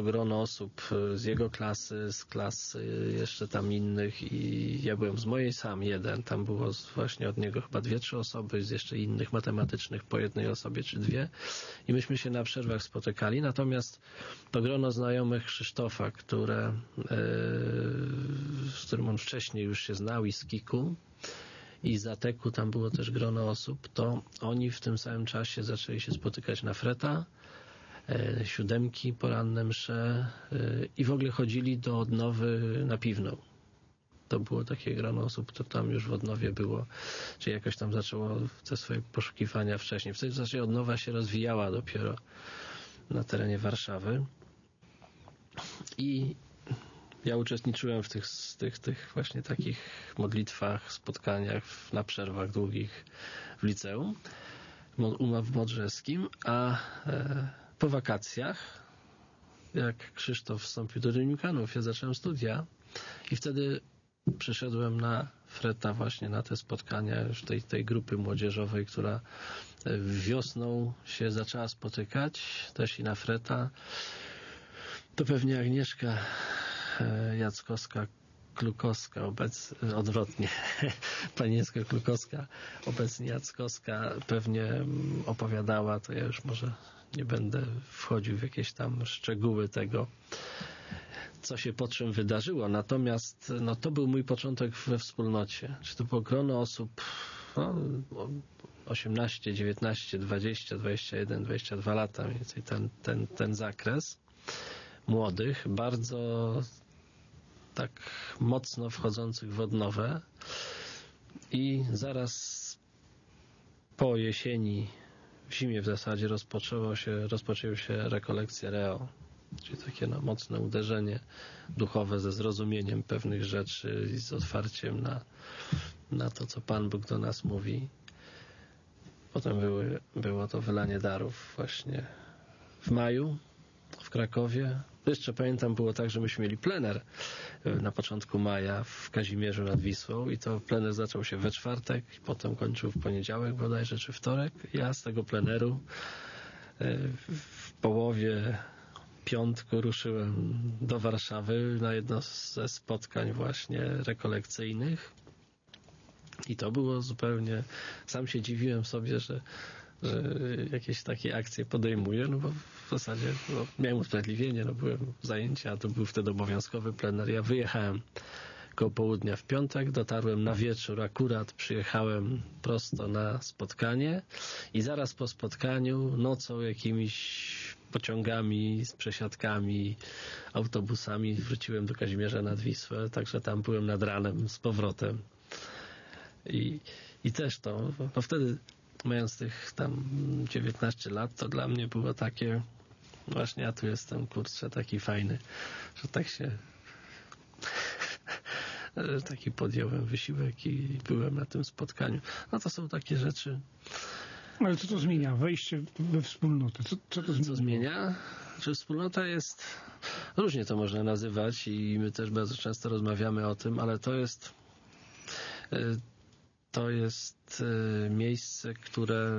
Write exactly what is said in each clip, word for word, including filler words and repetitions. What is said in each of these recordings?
grono osób z jego klasy, z klas jeszcze tam innych i ja byłem z mojej sam jeden. Tam było właśnie od niego chyba dwie, trzy osoby, z jeszcze innych matematycznych po jednej osobie czy dwie. I myśmy się na przerwach spotykali. Natomiast to grono znajomych Krzysztofa, które, z którym on wcześniej już się znał i z Kiku, i z Ateku, tam było też grono osób, to oni w tym samym czasie zaczęli się spotykać na freta, e, siódemki, poranne msze e, i w ogóle chodzili do Odnowy na Piwną. To było takie grono osób, które tam już w Odnowie było, czyli jakoś tam zaczęło te swoje poszukiwania wcześniej. W zasadzie Odnowa się rozwijała dopiero na terenie Warszawy i ja uczestniczyłem w tych, tych, tych właśnie takich modlitwach, spotkaniach na przerwach długich w liceum w Modrzewskim, a e, po wakacjach, jak Krzysztof wstąpił do Dominikanów, ja zacząłem studia i wtedy przyszedłem na freta właśnie na te spotkania już tej, tej grupy młodzieżowej, która wiosną się zaczęła spotykać, też i na freta. To pewnie Agnieszka Jackowska Klukowska, obecnie odwrotnie, Panieńska Klukowska, obecnie Jackowska pewnie opowiadała, to ja już może nie będę wchodził w jakieś tam szczegóły tego, co się po czym wydarzyło. Natomiast no, to był mój początek we wspólnocie. Czy to było grono osób no, osiemnaście, dziewiętnaście, dwadzieścia, dwadzieścia jeden, dwadzieścia dwa lata, mniej więcej ten, ten, ten zakres młodych, bardzo tak mocno wchodzących w odnowę i zaraz po jesieni, w zimie w zasadzie rozpoczęło się, rozpoczęły się rekolekcje Reo, czyli takie no, mocne uderzenie duchowe ze zrozumieniem pewnych rzeczy i z otwarciem na, na to, co Pan Bóg do nas mówi. Potem były, było to wylanie darów właśnie w maju w Krakowie. Jeszcze pamiętam, było tak, że myśmy mieli plener na początku maja w Kazimierzu nad Wisłą i to plener zaczął się we czwartek i potem kończył w poniedziałek bodajże, czy wtorek. Ja z tego pleneru w połowie piątku ruszyłem do Warszawy na jedno ze spotkań właśnie rekolekcyjnych i to było zupełnie, sam się dziwiłem sobie, że że jakieś takie akcje podejmuję, no bo w zasadzie no, miałem usprawiedliwienie, no byłem w zajęcia, a to był wtedy obowiązkowy plener. Ja wyjechałem koło południa w piątek, dotarłem na wieczór, akurat przyjechałem prosto na spotkanie i zaraz po spotkaniu nocą jakimiś pociągami, z przesiadkami, autobusami wróciłem do Kazimierza nad Wisłę, także tam byłem nad ranem z powrotem. I, i też to, no wtedy mając tych tam dziewiętnaście lat, to dla mnie było takie właśnie ja tu jestem, kurczę, taki fajny, że tak się że taki podjąłem wysiłek i byłem na tym spotkaniu. No to są takie rzeczy. Ale co to zmienia? Wejście we wspólnotę. Co, co to zmienia? Co zmienia? Że wspólnota jest, różnie to można nazywać i my też bardzo często rozmawiamy o tym, ale to jest to jest miejsce, które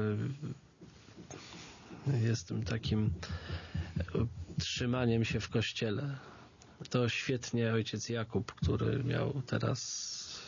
jest tym takim trzymaniem się w kościele. To świetnie ojciec Jakub, który miał teraz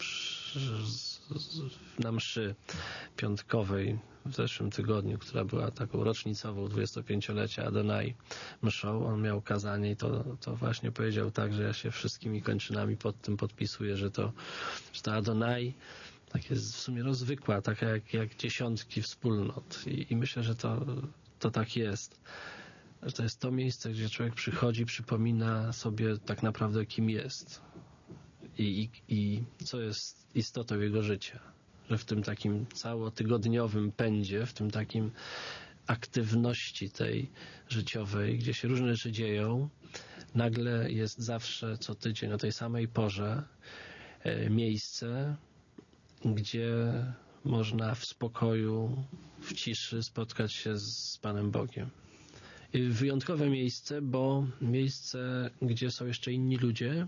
na mszy piątkowej w zeszłym tygodniu, która była taką rocznicową dwudziestopięciolecia Adonai mszą, on miał kazanie i to, to właśnie powiedział tak, że ja się wszystkimi kończynami pod tym podpisuję, że to, że to Adonai tak jest w sumie rozwykła, taka jak, jak dziesiątki wspólnot i, i myślę, że to, to tak jest. Że to jest to miejsce, gdzie człowiek przychodzi, przypomina sobie tak naprawdę kim jest i, i, i co jest istotą jego życia. Że w tym takim całotygodniowym pędzie, w tym takim aktywności tej życiowej, gdzie się różne rzeczy dzieją, nagle jest zawsze co tydzień o tej samej porze e, miejsce, gdzie można w spokoju, w ciszy spotkać się z Panem Bogiem. I wyjątkowe miejsce, bo miejsce, gdzie są jeszcze inni ludzie,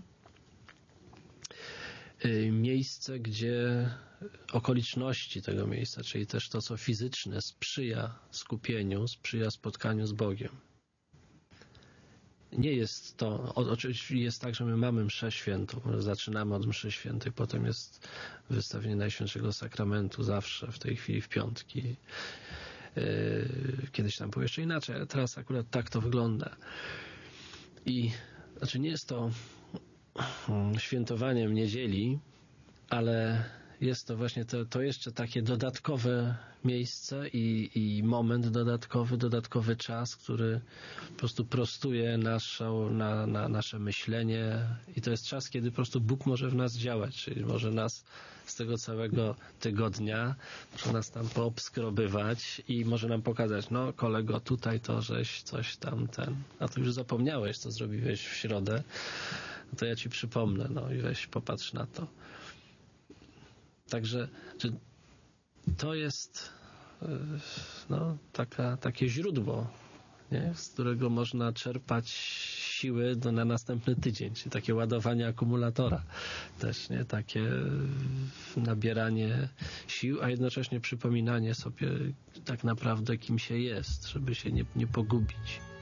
miejsce, gdzie okoliczności tego miejsca, czyli też to, co fizyczne, sprzyja skupieniu, sprzyja spotkaniu z Bogiem. nie jest to, o, oczywiście jest tak, że my mamy mszę świętą, zaczynamy od mszy świętej, potem jest wystawienie Najświętszego Sakramentu zawsze, w tej chwili w piątki. Kiedyś tam było jeszcze inaczej, ale teraz akurat tak to wygląda. I znaczy nie jest to świętowaniem niedzieli, ale jest to właśnie to, to jeszcze takie dodatkowe miejsce i, i moment dodatkowy, dodatkowy czas, który po prostu prostuje naszą, na, na nasze myślenie i to jest czas, kiedy po prostu Bóg może w nas działać, czyli może nas z tego całego tygodnia, może nas tam poobskrobywać i może nam pokazać, no kolego, tutaj to żeś coś tam ten, a ty już zapomniałeś, co zrobiłeś w środę, no to ja ci przypomnę, no i weź popatrz na to. Także czy to jest no, taka, takie źródło, nie? Z którego można czerpać siły do, na następny tydzień, czyli takie ładowanie akumulatora też, nie? Takie nabieranie sił, a jednocześnie przypominanie sobie tak naprawdę, kim się jest, żeby się nie, nie pogubić.